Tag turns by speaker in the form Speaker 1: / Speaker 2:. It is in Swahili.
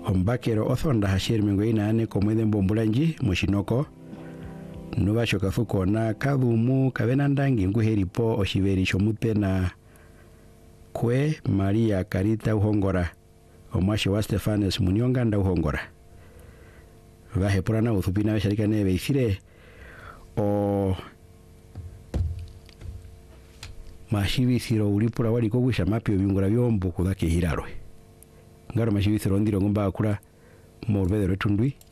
Speaker 1: ombakero othonda hasheri mingo inane komwethe mbombulanji mushinoko nubasho kafuko na kadhumu kavenandangi nguheripo oshiveri shomute na kwe Maria Karita uhongora omwashi wa Stefanes Munionga nda uhongora vahepurana uthupina vesharika neve ifire o mashivithiro ulipura wali kogwisha mapio viungura vyombo kudhake hirarwe ngaro mashivithiro ndiro ngomba akura morvedero etundui